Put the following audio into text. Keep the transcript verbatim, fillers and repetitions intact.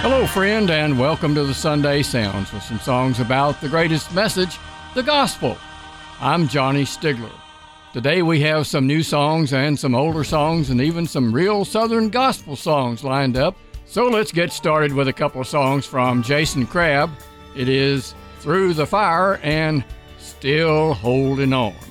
Hello, friend, and welcome to the Sunday Sounds with some songs about the greatest message, the gospel. I'm Johnny Stigler. Today we have some new songs and some older songs and even some real Southern gospel songs lined up. So let's get started with a couple of songs from Jason Crabb. It is Through the Fire and Still Holding On.